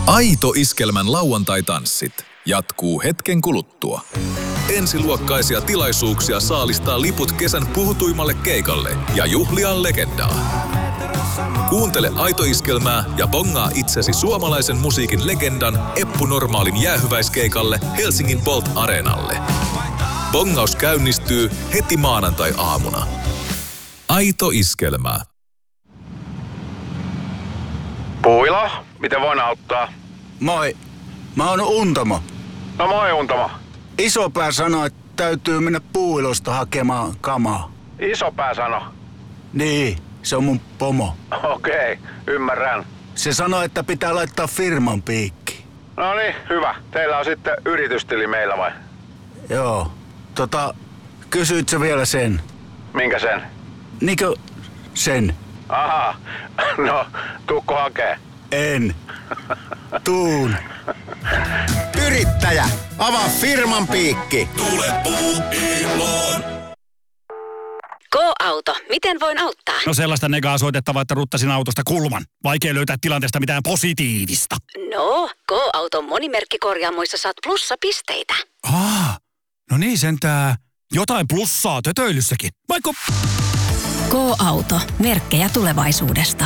Aito iskelmän lauantai-tanssit jatkuu hetken kuluttua. Ensiluokkaisia tilaisuuksia saalistaa liput kesän puhutuimmalle keikalle ja juhlia legendaa. Kuuntele Aito iskelmää ja bongaa itsesi suomalaisen musiikin legendan Eppu Normaalin jäähyväiskeikalle Helsingin Bolt Areenalle. Bongaus käynnistyy heti maanantai-aamuna. Aito iskelmää. Puila, miten voin auttaa? Moi, mä oon Untamo. No moi Untamo. Isopää sanoi, että täytyy mennä Puuilosta hakemaan kamaa. Isopää sano. Niin, se on mun pomo. Okei, ymmärrän. Se sanoi, että pitää laittaa firman piikki. No niin, hyvä. Teillä on sitten yritystili meillä vai? Joo, kysyit sä vielä sen? Minkä sen? Niinkö sen? Aha, no tuukko hakee? En. Tuun. Yrittäjä, avaa firman piikki. Tule Puuiloon. Go-auto. Miten voin auttaa? No sellaista negaa soitettavaa, että ruttasin autosta kulman. Vaikea löytää tilanteesta mitään positiivista. No, Go-auton monimerkkikorjaamoissa saat plussapisteitä. No niin sentää. Jotain plussaa tötöilyssäkin. Vaikka... Go-auto. Merkkejä tulevaisuudesta.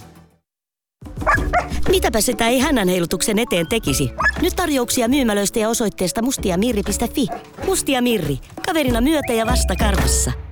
Mitäpä sitä ei hännänheilutuksen eteen tekisi? Nyt tarjouksia myymälöistä ja osoitteesta mustiamirri.fi. Mustia Mirri. Kaverina myötä ja vasta karvassa.